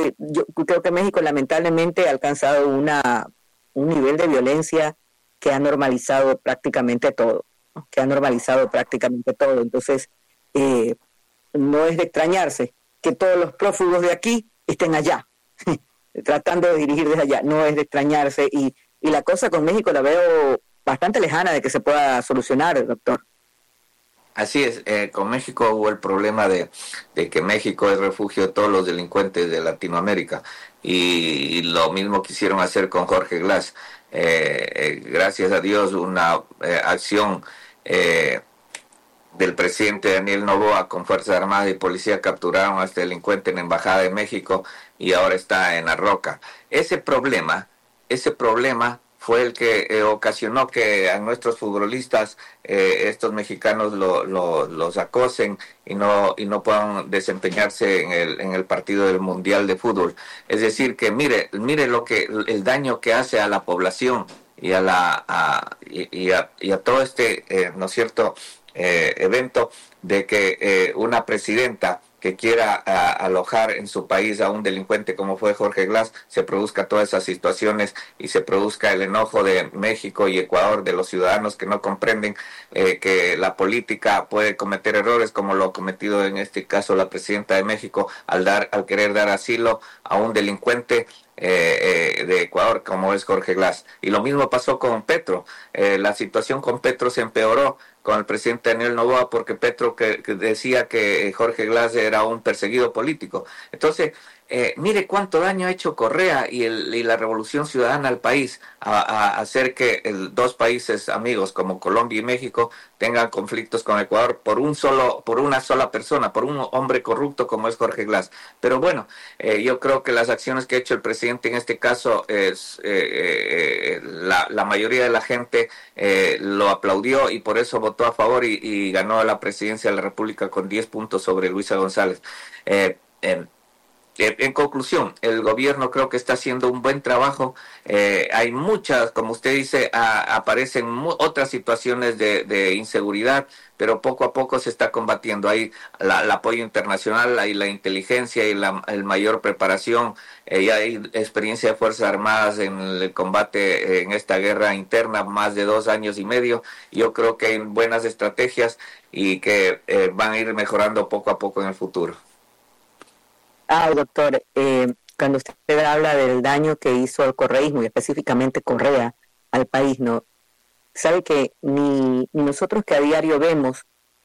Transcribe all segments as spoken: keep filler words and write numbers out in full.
que yo creo que México lamentablemente ha alcanzado una un nivel de violencia que ha normalizado prácticamente todo, ¿no? que ha normalizado prácticamente todo. Entonces, eh, no es de extrañarse que todos los prófugos de aquí estén allá, tratando de dirigir desde allá. No es de extrañarse y, y la cosa con México la veo bastante lejana de que se pueda solucionar, doctor. Así es, eh, con México hubo el problema de, de que México es refugio de todos los delincuentes de Latinoamérica y, y lo mismo quisieron hacer con Jorge Glass. Eh, eh, gracias a Dios una eh, acción eh, del presidente Daniel Noboa con Fuerzas Armadas y Policía capturaron a este delincuente en la Embajada de México y ahora está en La Roca. Ese problema, ese problema fue el que eh, ocasionó que a nuestros futbolistas, eh, estos mexicanos, lo, lo, los acosen y no y no puedan desempeñarse en el en el partido del Mundial de Fútbol. Es decir, que mire mire lo que el daño que hace a la población y a la a, y, y, a, y a todo este, eh, ¿no es cierto?, eh, evento de que eh, una presidenta que quiera a, alojar en su país a un delincuente como fue Jorge Glass, se produzca todas esas situaciones y se produzca el enojo de México y Ecuador, de los ciudadanos que no comprenden eh, que la política puede cometer errores, como lo ha cometido en este caso la presidenta de México al dar al querer dar asilo a un delincuente Eh, eh, de Ecuador como es Jorge Glass. Y lo mismo pasó con Petro. Eh, la situación con Petro se empeoró con el presidente Daniel Noboa porque Petro que, que decía que Jorge Glass era un perseguido político. Entonces, eh, mire cuánto daño ha hecho Correa y, el, y la Revolución Ciudadana al país a, a hacer que el, dos países amigos como Colombia y México tengan conflictos con Ecuador por un solo, por una sola persona, por un hombre corrupto como es Jorge Glass. Pero bueno, eh, yo creo que las acciones que ha hecho el presidente en este caso es eh, eh, la, la mayoría de la gente eh, lo aplaudió y por eso votó a favor y, y ganó la presidencia de la República con diez puntos sobre Luisa González. Eh, eh, En conclusión, el gobierno creo que está haciendo un buen trabajo. Eh, hay muchas, como usted dice, a, aparecen mu- otras situaciones de, de inseguridad, pero poco a poco se está combatiendo. Hay la, el apoyo internacional, hay la inteligencia y la el mayor preparación. Eh, y hay experiencia de Fuerzas Armadas en el combate eh, en esta guerra interna, más de dos años y medio. Yo creo que hay buenas estrategias y que eh, van a ir mejorando poco a poco en el futuro. Ah, doctor, eh, cuando usted habla del daño que hizo el correísmo y específicamente Correa al país, ¿no? Sabe que ni, ni nosotros que a diario vemos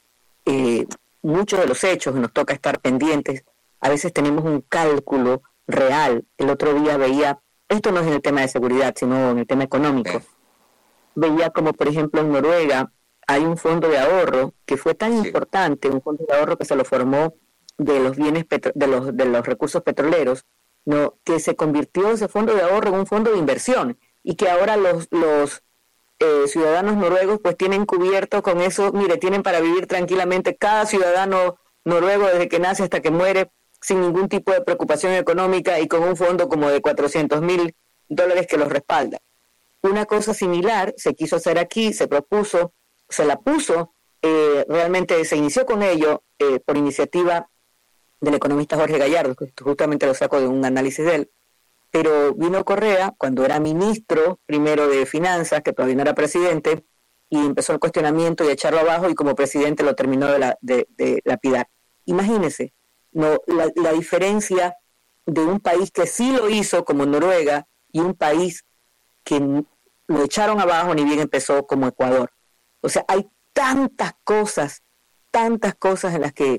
eh, muchos de los hechos, nos toca estar pendientes, a veces tenemos un cálculo real. El otro día veía, esto no es en el tema de seguridad, sino en el tema económico, veía como por ejemplo en Noruega hay un fondo de ahorro que fue tan sí. importante, un fondo de ahorro que se lo formó de los bienes petro- de los de los recursos petroleros, no, que se convirtió ese fondo de ahorro en un fondo de inversión y que ahora los los eh, ciudadanos noruegos pues tienen cubierto con eso, mire, tienen para vivir tranquilamente cada ciudadano noruego desde que nace hasta que muere sin ningún tipo de preocupación económica y con un fondo como de cuatrocientos mil dólares que los respalda. Una cosa similar se quiso hacer aquí, se propuso, se la puso, eh, realmente se inició con ello eh, por iniciativa del economista Jorge Gallardo, que justamente lo saco de un análisis de él, pero vino Correa cuando era ministro primero de Finanzas, que todavía no era presidente, y empezó el cuestionamiento y a echarlo abajo y como presidente lo terminó de, la, de, de lapidar. Imagínense, no, la, la diferencia de un país que sí lo hizo como Noruega y un país que lo echaron abajo ni bien empezó como Ecuador. O sea, hay tantas cosas, tantas cosas en las que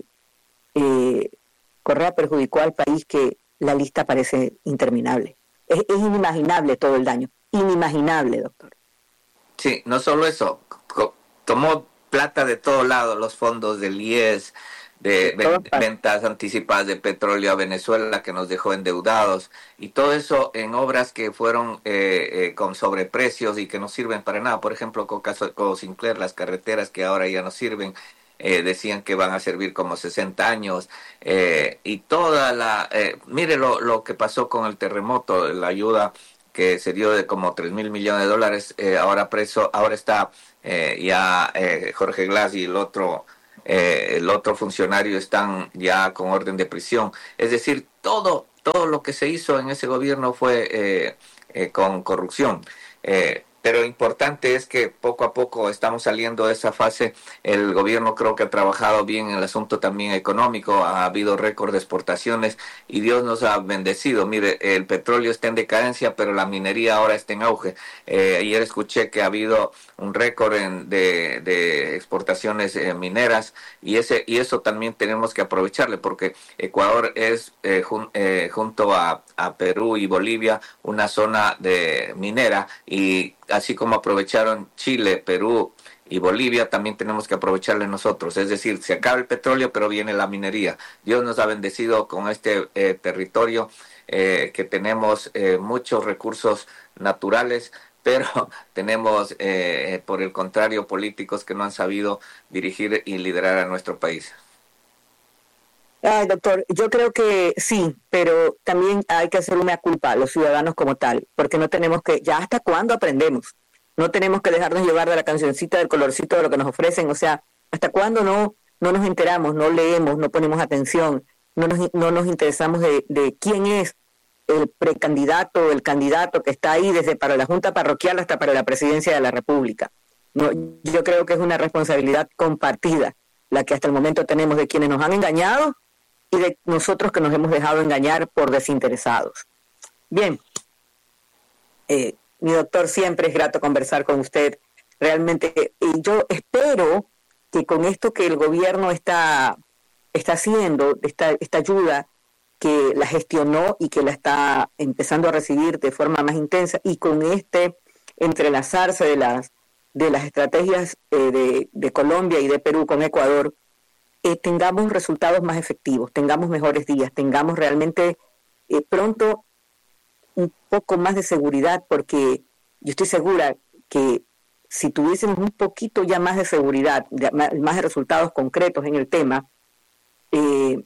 eh, Correa perjudicó al país que la lista parece interminable. Es, es inimaginable todo el daño, inimaginable, doctor. Sí, no solo eso, tomó plata de todos lados, los fondos del I E S, de ven, ventas anticipadas de petróleo a Venezuela que nos dejó endeudados y todo eso en obras que fueron eh, eh, con sobreprecios y que no sirven para nada. Por ejemplo, con caso de Sinclair, las carreteras que ahora ya no sirven, eh, decían que van a servir como sesenta años eh, y toda la... Eh, mire lo, lo que pasó con el terremoto, la ayuda que se dio de como tres mil millones de dólares, eh, ahora preso, ahora está eh, ya eh, Jorge Glass y el otro... Eh, el otro funcionario están ya con orden de prisión. Es decir, todo todo todo lo que se hizo en ese gobierno fue eh, eh, con corrupción. Eh, Pero importante es que poco a poco estamos saliendo de esa fase. El gobierno creo que ha trabajado bien en el asunto también económico, ha habido récord de exportaciones y Dios nos ha bendecido. Mire, el petróleo está en decadencia, pero la minería ahora está en auge. Eh, ayer escuché que ha habido un récord en, de, de exportaciones eh, mineras y ese y eso también tenemos que aprovecharle porque Ecuador es eh, jun, eh, junto a, a Perú y Bolivia una zona de minera y así como aprovecharon Chile, Perú y Bolivia, también tenemos que aprovecharle nosotros. Es decir, se acaba el petróleo, pero viene la minería. Dios nos ha bendecido con este eh, territorio, eh, que tenemos eh, muchos recursos naturales, pero tenemos, eh, por el contrario, políticos que no han sabido dirigir y liderar a nuestro país. Ay, doctor, yo creo que sí, pero también hay que hacer una culpa a los ciudadanos como tal, porque no tenemos que, ya hasta cuándo aprendemos, no tenemos que dejarnos llevar de la cancioncita, del colorcito de lo que nos ofrecen, o sea, hasta cuándo no no nos enteramos, no leemos, no ponemos atención, no nos, no nos interesamos de, de quién es el precandidato, el candidato que está ahí desde para la Junta Parroquial hasta para la Presidencia de la República. No, yo creo que es una responsabilidad compartida la que hasta el momento tenemos de quienes nos han engañado y de nosotros que nos hemos dejado engañar por desinteresados. Bien, eh, mi doctor, siempre es grato conversar con usted. Realmente, y yo espero que con esto que el gobierno está, está haciendo, esta, esta ayuda, que la gestionó y que la está empezando a recibir de forma más intensa, y con este entrelazarse de las, de las estrategias eh, de, de Colombia y de Perú con Ecuador, Eh, tengamos resultados más efectivos, tengamos mejores días, tengamos realmente eh, pronto un poco más de seguridad, porque yo estoy segura que si tuviésemos un poquito ya más de seguridad, de, más de resultados concretos en el tema, eh,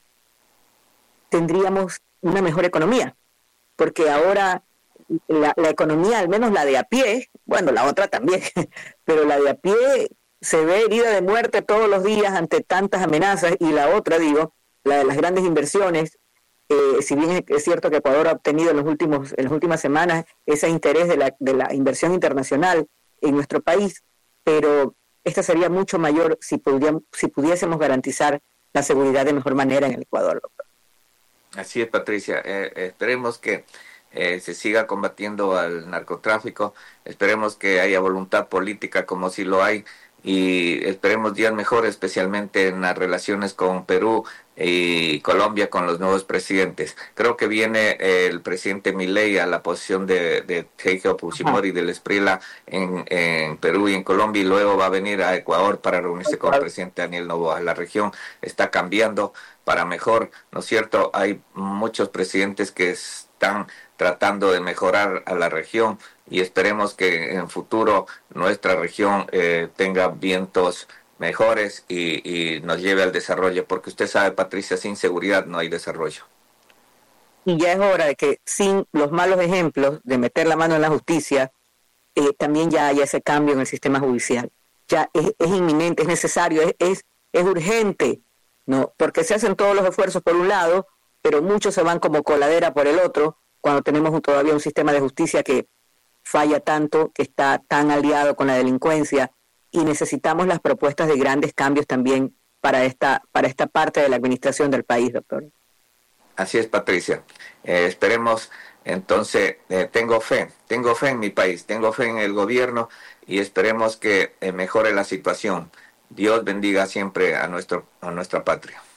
tendríamos una mejor economía, porque ahora la, la economía, al menos la de a pie, bueno, la otra también, pero la de a pie se ve herida de muerte todos los días ante tantas amenazas, y la otra, digo, la de las grandes inversiones, eh, si bien es cierto que Ecuador ha obtenido en los últimos en las últimas semanas ese interés de la, de la inversión internacional en nuestro país, pero esta sería mucho mayor si, pudiéramos, si pudiésemos garantizar la seguridad de mejor manera en el Ecuador, doctor. Así es, Patricia. Eh, esperemos que eh, se siga combatiendo al narcotráfico, esperemos que haya voluntad política como si lo hay, y esperemos días mejores, especialmente en las relaciones con Perú y Colombia con los nuevos presidentes. Creo que viene el presidente Milei a la posición de, de Keiko Fujimori del Esprila en, en Perú y en Colombia, y luego va a venir a Ecuador para reunirse con el presidente Daniel Noboa. La región está cambiando para mejor, ¿no es cierto? Hay muchos presidentes que están tratando de mejorar a la región, y esperemos que en futuro nuestra región eh, tenga vientos mejores y, y nos lleve al desarrollo, porque usted sabe, Patricia, sin seguridad no hay desarrollo. Y ya es hora de que, sin los malos ejemplos de meter la mano en la justicia, eh, también ya haya ese cambio en el sistema judicial. Ya es, es inminente, es necesario, es, es, es urgente, ¿no? Porque se hacen todos los esfuerzos por un lado, pero muchos se van como coladera por el otro, cuando tenemos un, todavía un sistema de justicia que falla tanto, que está tan aliado con la delincuencia, y necesitamos las propuestas de grandes cambios también para esta, para esta parte de la administración del país, doctor. Así es, Patricia. Eh, esperemos, entonces, eh, tengo fe, tengo fe en mi país, tengo fe en el gobierno, y esperemos que eh, mejore la situación. Dios bendiga siempre a, nuestro, a nuestra patria.